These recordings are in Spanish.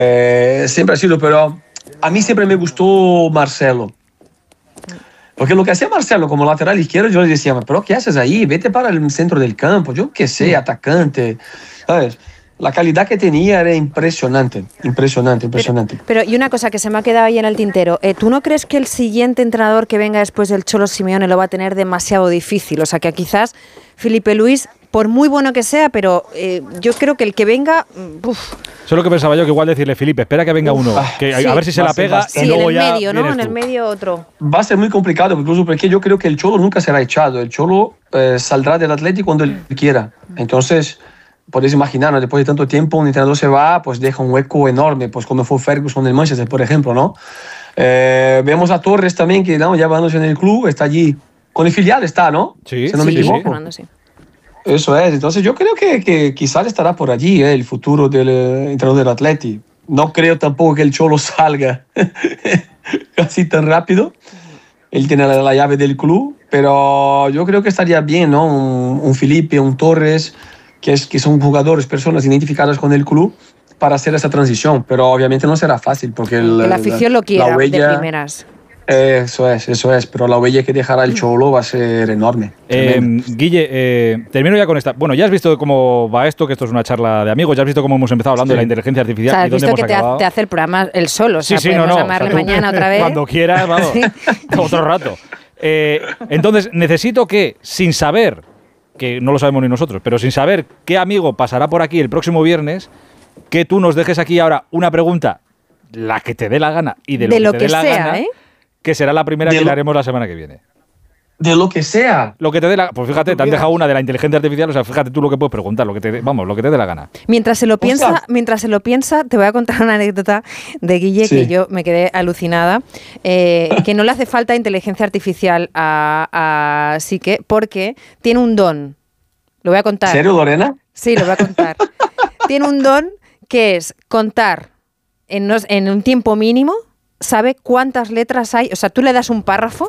Siempre ha sido, pero a mí siempre me gustó Marcelo. Porque lo que hacía Marcelo como lateral izquierdo, yo le decía, pero ¿qué haces ahí? Vete para el centro del campo, yo qué sé, atacante, ¿sabes? La calidad que tenía era impresionante. Pero y una cosa que se me ha quedado ahí en el tintero, ¿tú no crees que el siguiente entrenador que venga después del Cholo Simeone lo va a tener demasiado difícil? O sea, que quizás Felipe Luis, por muy bueno que sea, pero yo creo que el que venga... Eso es lo que pensaba yo, que igual decirle, Felipe, espera que venga uno, que sí, a ver si se la pega y luego en el ya medio, ¿no? En el medio otro. Va a ser muy complicado, incluso porque yo creo que el Cholo nunca será echado. El Cholo saldrá del Atleti cuando él quiera. Entonces... Podéis imaginar, ¿no? Después de tanto tiempo un entrenador se va, pues deja un hueco enorme, pues como fue Ferguson del Manchester, por ejemplo, ¿no? Vemos a Torres también, que ¿no? ya bajándose en el club, está allí, con el filial está, ¿no? Sí, si no me equivoco. Sí. Eso es, entonces yo creo que quizás estará por allí el futuro del entrenador del Atleti. No creo tampoco que el Cholo salga así tan rápido. Él tiene la llave del club, pero yo creo que estaría bien, ¿no? Un Felipe, un Torres... que son jugadores, personas identificadas con el club para hacer esa transición, pero obviamente no será fácil porque la afición lo quiera de primeras. Eso es, pero la huella que dejará el Cholo va a ser enorme. Guille, termino ya con esta. Bueno, ya has visto cómo va esto, que esto es una charla de amigos, ya has visto cómo hemos empezado hablando de la inteligencia artificial. O sea, has y dónde visto hemos que acabado. te hace el programa él solo, o sea, sí, podemos no, llamarle o sea, mañana otra vez. Cuando quieras, vamos, otro rato. Entonces, necesito que, sin saber, que no lo sabemos ni nosotros, pero sin saber qué amigo pasará por aquí el próximo viernes, que tú nos dejes aquí ahora una pregunta, la que te dé la gana y de lo que te dé la gana, que será la primera que le haremos la semana que viene. De lo que sea. Lo que te dé la... Pues fíjate, te han dejado una de la inteligencia artificial, o sea, fíjate tú lo que puedes preguntar, lo que te dé la gana. Mientras se lo piensa, te voy a contar una anécdota de Guille que yo me quedé alucinada, que no le hace falta inteligencia artificial a Sique porque tiene un don. Lo voy a contar. ¿En serio, Lorena? Sí, lo voy a contar. Tiene un don que es contar en un tiempo mínimo, sabe cuántas letras hay, o sea, tú le das un párrafo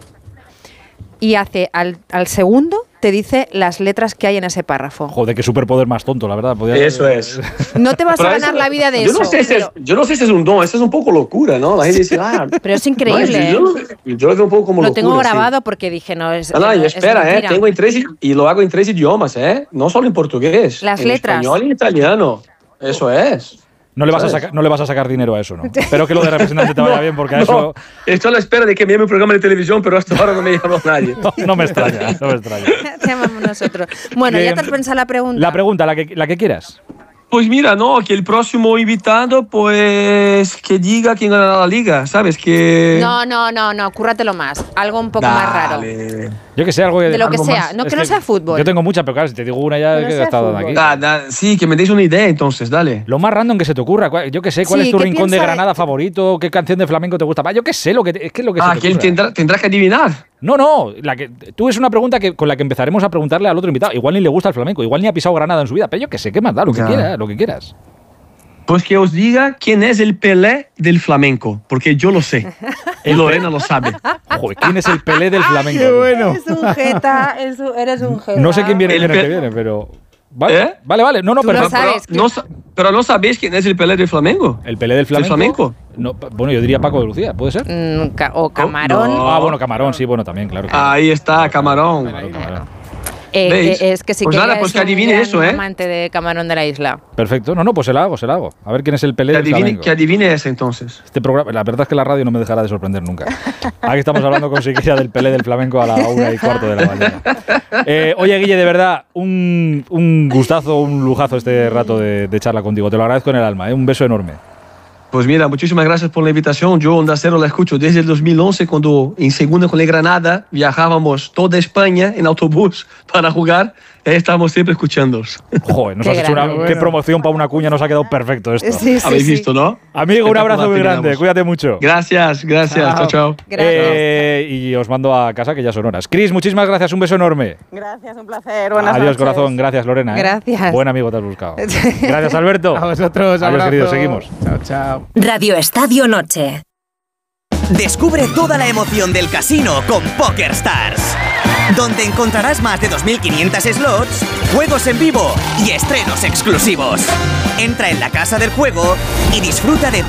y hace al segundo te dice las letras que hay en ese párrafo. Joder, qué superpoder más tonto, la verdad. Eso es. No te vas a ganar la vida de eso. Yo no sé si es un don, eso es un poco locura, ¿no? La gente dice, pero es increíble. Yo lo veo un poco como lo locura. Lo tengo grabado porque dije, no, es y espera, tengo y lo hago en 3 idiomas, no solo en portugués. Las en letras. Español y en italiano. Eso es. No le vas a sacar dinero a eso, ¿no? Espero que lo de representante te vaya bien, porque a eso... Estoy a la espera de que me llame un programa de televisión, pero hasta ahora no me llamó nadie. No me extraña. Te llamamos nosotros. Bueno, ¿ya te has pensado la pregunta? La pregunta, la que quieras. Pues mira, no, que el próximo invitado, pues, que diga quién ganará la liga, ¿sabes? Que... No, cúrratelo más. Algo un poco más raro. Yo que sé, algo de lo que sea, más. No que no sea fútbol. Yo tengo muchas, pero claro, si te digo una ya que he estado aquí. Sí, que me deis una idea entonces, dale. Lo más random que se te ocurra. Yo que sé, ¿cuál es tu rincón de Granada favorito? ¿Qué canción de flamenco te gusta? Yo que sé, lo que se te ocurra. Que él tendrá que adivinar. No, tú es una pregunta con la que empezaremos a preguntarle al otro invitado. Igual ni le gusta el flamenco, igual ni ha pisado Granada en su vida, pero yo que sé, ¿qué más da? Lo que quieras. Pues que os diga quién es el Pelé del flamenco, porque yo lo sé. Y Lorena lo sabe. Joder, ¿quién es el Pelé del flamenco? ¡Qué bueno! Eres un jeta, eres un jeta. No sé quién viene el que viene, pero... Vale, vale. No, pero sabes pero no sabéis quién es el Pelé del flamenco. ¿El Pelé del flamenco? No, bueno, yo diría Paco de Lucía, ¿puede ser? O Camarón. No. Bueno, Camarón, sí, bueno, también, claro. Ahí está, Camarón. Es que sí que pues que adivine eso, amante de Camarón de la isla. Perfecto, pues se la hago. A ver quién es el Pelé del flamenco. Que adivine ese entonces. Este programa, la verdad es que la radio no me dejará de sorprender nunca. Aquí estamos hablando con Siqueira del Pelé del flamenco a la 1:15 de la mañana. Oye, Guille, de verdad, un gustazo, un lujazo este rato de charla contigo. Te lo agradezco en el alma, un beso enorme. Pues mira, muchísimas gracias por la invitación. Yo Onda Cero la escucho desde el 2011, cuando en segunda con el Granada viajábamos toda España en autobús para jugar. Estábamos siempre escuchándolos. Joder, nos has hecho qué promoción para una cuña, nos ha quedado perfecto esto. Sí, Habéis visto, ¿no? Amigo, un abrazo muy grande, cuídate mucho. Gracias. Chao. Y os mando a casa, que ya son horas. Cris, muchísimas gracias, un beso enorme. Gracias, un placer. Buenas Adiós, noches. corazón. Gracias, Lorena. Gracias. Buen amigo te has buscado. Gracias, Alberto. A vosotros, adiós, queridos, seguimos. Chao. Radio Estadio Noche. Descubre toda la emoción del casino con PokerStars, donde encontrarás más de 2.500 slots, juegos en vivo y estrenos exclusivos. Entra en la casa del juego y disfruta de